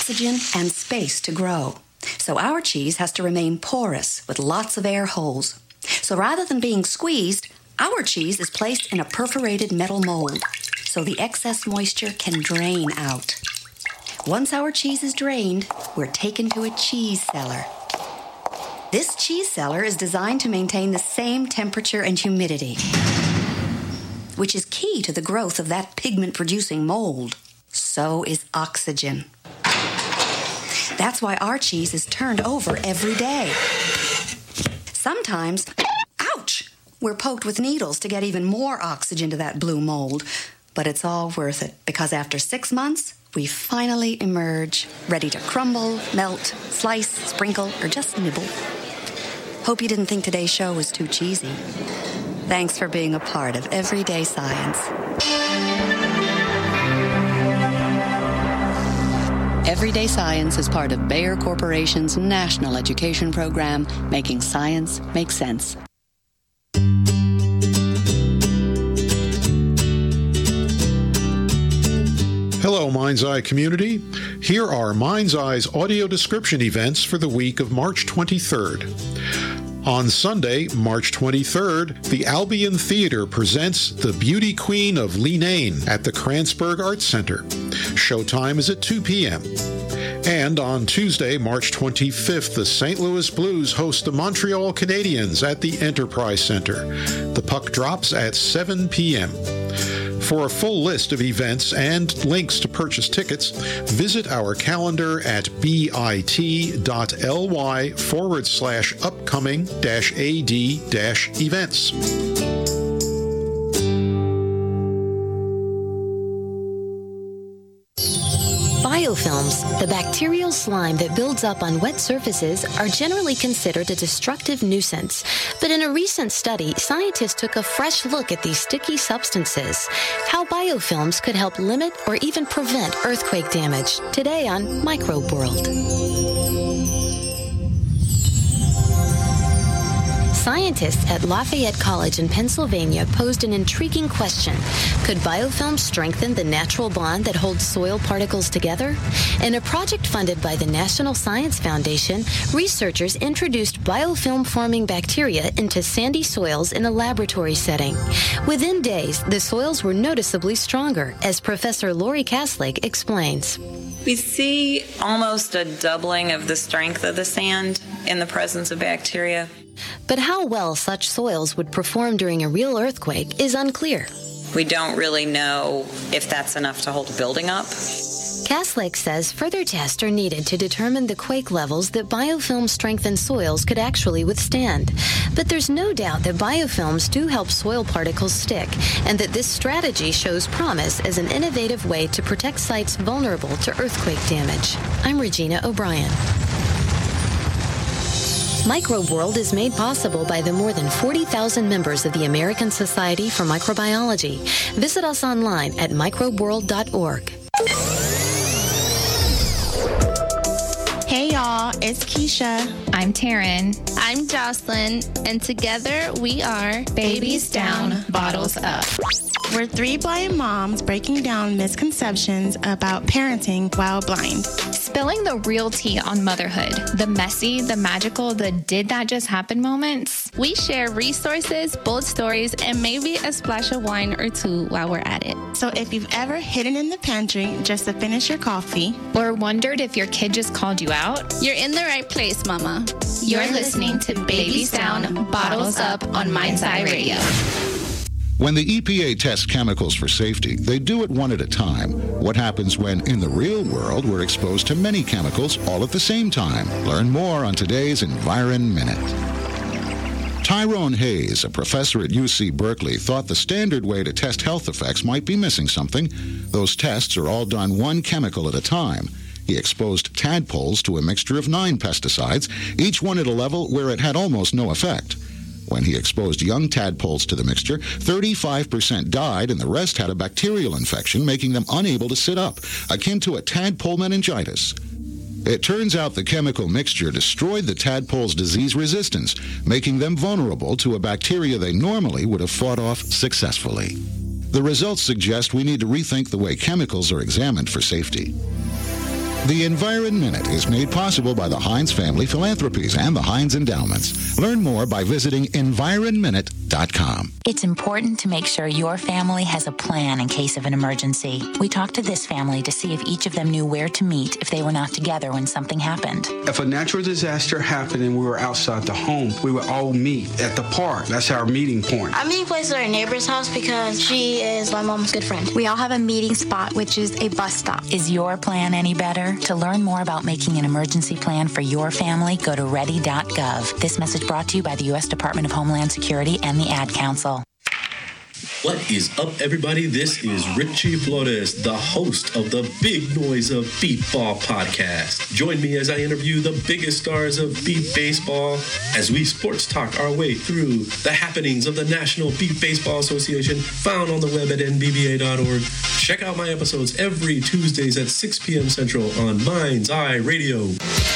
oxygen and space to grow. So our cheese has to remain porous with lots of air holes. So rather than being squeezed, our cheese is placed in a perforated metal mold so the excess moisture can drain out. Once our cheese is drained, we're taken to a cheese cellar. This cheese cellar is designed to maintain the same temperature and humidity, which is key to the growth of that pigment-producing mold. So is oxygen. That's why our cheese is turned over every day. Sometimes, ouch, we're poked with needles to get even more oxygen to that blue mold. But it's all worth it, because after 6 months, we finally emerge, ready to crumble, melt, slice, sprinkle, or just nibble. Hope you didn't think today's show was too cheesy. Thanks for being a part of Everyday Science. Everyday Science is part of Bayer Corporation's national education program, making science make sense. Hello, Mind's Eye community. Here are Mind's Eye's audio description events for the week of March 23rd. On Sunday, March 23rd, the Albion Theater presents The Beauty Queen of Leenane at the Kranzberg Arts Center. Showtime is at 2 p.m. And on Tuesday, March 25th, the St. Louis Blues host the Montreal Canadiens at the Enterprise Center. The puck drops at 7 p.m. For a full list of events and links to purchase tickets, visit our calendar at bit.ly/upcoming-ad-events. Biofilms, the bacterial slime that builds up on wet surfaces, are generally considered a destructive nuisance. But in a recent study, scientists took a fresh look at these sticky substances. How biofilms could help limit or even prevent earthquake damage. Today on Microbe World. Scientists at Lafayette College in Pennsylvania posed an intriguing question. Could biofilms strengthen the natural bond that holds soil particles together? In a project funded by the National Science Foundation, researchers introduced biofilm-forming bacteria into sandy soils in a laboratory setting. Within days, the soils were noticeably stronger, as Professor Lori Kaslake explains. We see almost a doubling of the strength of the sand in the presence of bacteria. But how well such soils would perform during a real earthquake is unclear. We don't really know if that's enough to hold a building up. Kaslake says further tests are needed to determine the quake levels that biofilm-strengthened soils could actually withstand. But there's no doubt that biofilms do help soil particles stick, and that this strategy shows promise as an innovative way to protect sites vulnerable to earthquake damage. I'm Regina O'Brien. Microbe World is made possible by the more than 40,000 members of the American Society for Microbiology. Visit us online at microbeworld.org. Hey y'all, it's Keisha. I'm Taryn. I'm Jocelyn, and together we are Babies Down, Bottles Up. We're three blind moms breaking down misconceptions about parenting while blind. Spilling the real tea on motherhood, the messy, the magical, the did that just happen moments. We share resources, bold stories, and maybe a splash of wine or two while we're at it. So if you've ever hidden in the pantry just to finish your coffee, or wondered if your kid just called you out, you're in the right place, mama. You're listening to Babies Down, Bottles Up on Mind's Eye Radio. When the EPA tests chemicals for safety, they do it one at a time. What happens when, in the real world, we're exposed to many chemicals all at the same time? Learn more on today's Environ Minute. Tyrone Hayes, a professor at UC Berkeley, thought the standard way to test health effects might be missing something. Those tests are all done one chemical at a time. He exposed tadpoles to a mixture of 9 pesticides, each one at a level where it had almost no effect. When he exposed young tadpoles to the mixture, 35% died and the rest had a bacterial infection, making them unable to sit up, akin to a tadpole meningitis. It turns out the chemical mixture destroyed the tadpoles' disease resistance, making them vulnerable to a bacteria they normally would have fought off successfully. The results suggest we need to rethink the way chemicals are examined for safety. The Environ Minute is made possible by the Heinz Family Philanthropies and the Heinz Endowments. Learn more by visiting environminute.com. It's important to make sure your family has a plan in case of an emergency. We talked to this family to see if each of them knew where to meet if they were not together when something happened. If a natural disaster happened and we were outside the home, we would all meet at the park. That's our meeting point. I'm meeting place at our neighbor's house because she is my mom's good friend. We all have a meeting spot, which is a bus stop. Is your plan any better? To learn more about making an emergency plan for your family, go to ready.gov. This message brought to you by the U.S. Department of Homeland Security and the Ad Council. What is up, everybody? This is Richie Flores, the host of the Big Noise of Beep Ball podcast. Join me as I interview the biggest stars of beep baseball as we sports talk our way through the happenings of the National Beep Baseball Association, found on the web at nbba.org. Check out my episodes every Tuesdays at 6 p.m. Central on Mind's Eye Radio.